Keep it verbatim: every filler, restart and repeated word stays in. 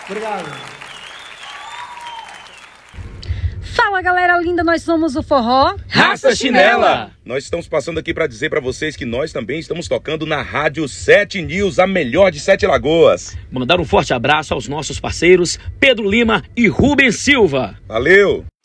Obrigado. Fala, galera linda, nós somos o Forró Raça Chinela. Nós estamos passando aqui para dizer para vocês que nós também estamos tocando na Rádio sete News, a melhor de Sete Lagoas. Mandar um forte abraço aos nossos parceiros Pedro Lima e Rubens Silva. Valeu!